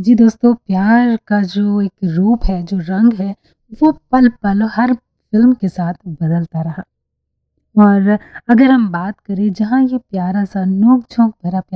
जी दोस्तों, प्यार का जो एक रूप है, जो रंग है, वो पल-पल हर फ़िल्म के साथ बदलता रहा। और अगर हम बात करें जहाँ ये प्यारा-सा नोक-झोंक भरा